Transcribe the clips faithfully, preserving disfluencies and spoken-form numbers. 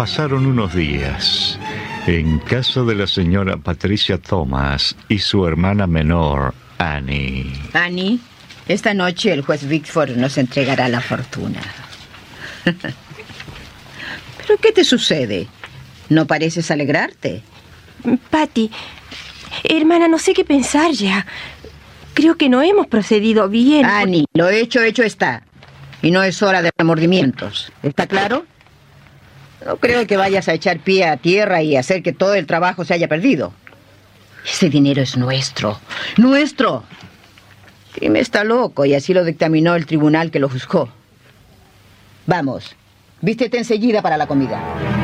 Pasaron unos días en casa de la señora Patricia Thomas y su hermana menor, Annie. Annie, esta noche el juez Bickford nos entregará la fortuna. ¿Pero qué te sucede? ¿No pareces alegrarte? Patty, hermana, no sé qué pensar ya. Creo que no hemos procedido bien. Annie, lo hecho, hecho está. Y no es hora de remordimientos. ¿Está claro? No creo que vayas a echar pie a tierra y hacer que todo el trabajo se haya perdido. Ese dinero es nuestro. ¡Nuestro! Tim está loco y así lo dictaminó el tribunal que lo juzgó. Vamos, vístete enseguida para la comida.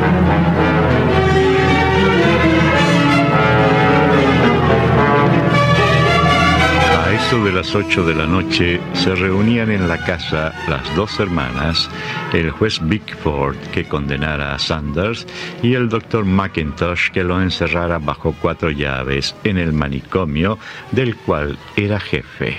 A eso de las ocho de la noche se reunían en la casa las dos hermanas, el juez Bickford que condenara a Sanders y el doctor McIntosh que lo encerrara bajo cuatro llaves en el manicomio del cual era jefe.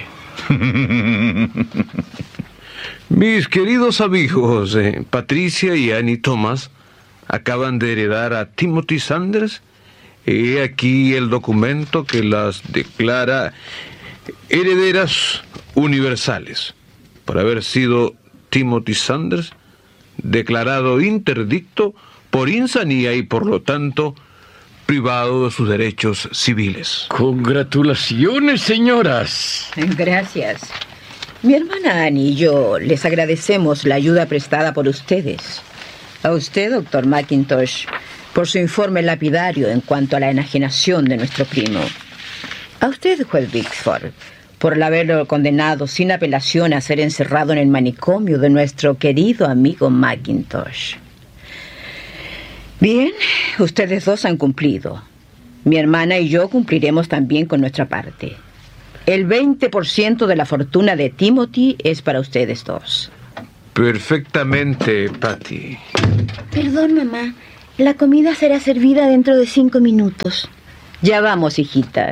Mis queridos amigos, eh, Patricia y Annie Thomas acaban de heredar a Timothy Sanders. He aquí el documento que las declara herederas universales por haber sido Timothy Sanders declarado interdicto por insanía y por lo tanto privado de sus derechos civiles. Congratulaciones, señoras. Gracias. Mi hermana Annie y yo les agradecemos la ayuda prestada por ustedes. A usted, doctor McIntosh, por su informe lapidario en cuanto a la enajenación de nuestro primo. A usted, juez Bickford, por el haberlo condenado sin apelación a ser encerrado en el manicomio de nuestro querido amigo McIntosh. Bien, ustedes dos han cumplido. Mi hermana y yo cumpliremos también con nuestra parte. El veinte por ciento de la fortuna de Timothy es para ustedes dos. Perfectamente, Patty. Perdón, mamá. La comida será servida dentro de cinco minutos. Ya vamos, hijita.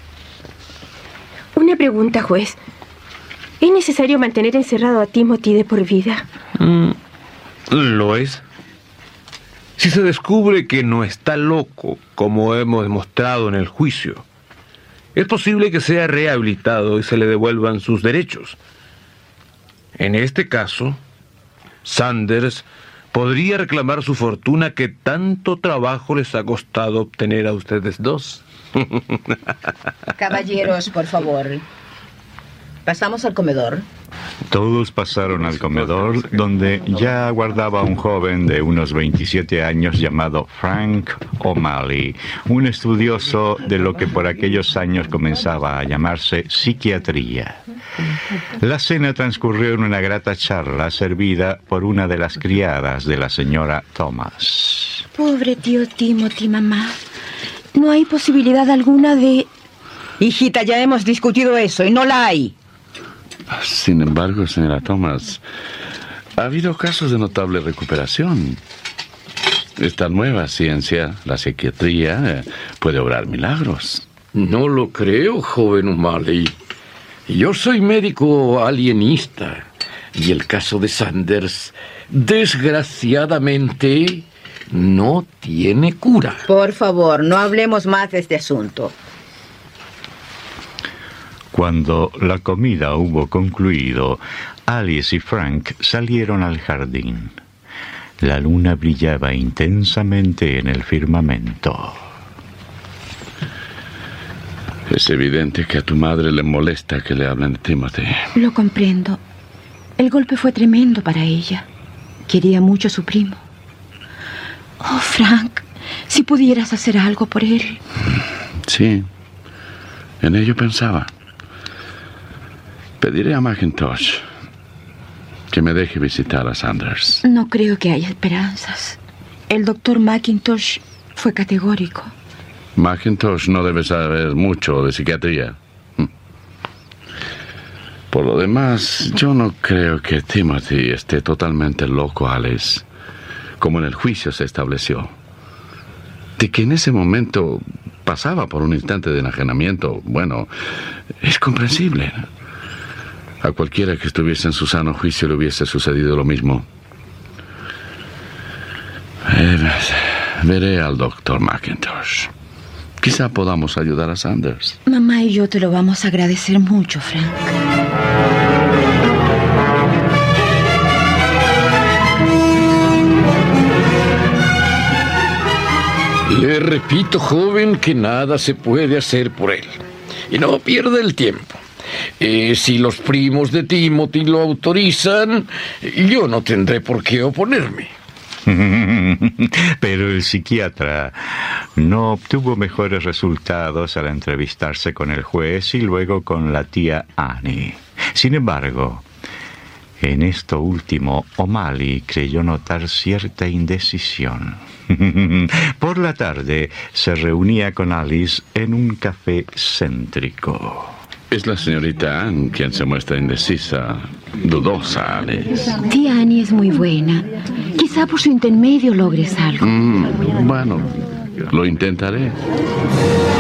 Una pregunta, juez. ¿Es necesario mantener encerrado a Timothy de por vida? Mm, lo es. Si se descubre que no está loco, como hemos demostrado en el juicio, es posible que sea rehabilitado y se le devuelvan sus derechos. En este caso, Sanders podría reclamar su fortuna que tanto trabajo les ha costado obtener a ustedes dos. Caballeros, por favor. ¿Pasamos al comedor? Todos pasaron al comedor, donde ya aguardaba un joven de unos veintisiete años llamado Frank O'Malley, un estudioso de lo que por aquellos años comenzaba a llamarse psiquiatría. La cena transcurrió en una grata charla servida por una de las criadas de la señora Thomas. Pobre tío Timothy, mamá. No hay posibilidad alguna de... Hijita, ya hemos discutido eso y no la hay. Sin embargo, señora Thomas, ha habido casos de notable recuperación. Esta nueva ciencia, la psiquiatría, puede obrar milagros. No lo creo, joven O'Malley. Yo soy médico alienista y el caso de Sanders, desgraciadamente, no tiene cura. Por favor, no hablemos más de este asunto. Cuando la comida hubo concluido, Alice y Frank salieron al jardín. La luna brillaba intensamente en el firmamento. Es evidente que a tu madre le molesta que le hablen de Timothy. Lo comprendo. El golpe fue tremendo para ella. Quería mucho a su primo. Oh, Frank, si pudieras hacer algo por él. Sí, en ello pensaba. Pediré a McIntosh que me deje visitar a Sanders. No creo que haya esperanzas. El doctor McIntosh fue categórico. McIntosh no debe saber mucho de psiquiatría. Por lo demás, yo no creo que Timothy esté totalmente loco, Alice, como en el juicio se estableció. De que en ese momento pasaba por un instante de enajenamiento, bueno, es comprensible. A cualquiera que estuviese en su sano juicio le hubiese sucedido lo mismo. Debes. Veré al doctor McIntosh. Quizá podamos ayudar a Sanders. Mamá y yo te lo vamos a agradecer mucho, Frank. Le repito, joven, que nada se puede hacer por él. Y no pierda el tiempo. Eh, si los primos de Timothy lo autorizan, yo no tendré por qué oponerme. Pero el psiquiatra no obtuvo mejores resultados al entrevistarse con el juez y luego con la tía Annie. Sin embargo, en esto último, O'Malley creyó notar cierta indecisión. Por la tarde se reunía con Alice en un café céntrico. Es la señorita Ann quien se muestra indecisa, dudosa, Alice. Tía Annie es muy buena. Quizá por su intermedio logres algo. Mm, bueno, lo intentaré.